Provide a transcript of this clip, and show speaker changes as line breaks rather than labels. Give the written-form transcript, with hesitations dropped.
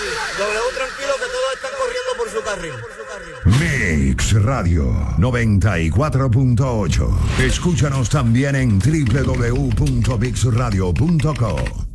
W tranquilo que todos están corriendo por su carril.
Mix Radio 94.8. Escúchanos también en www.mixradio.co.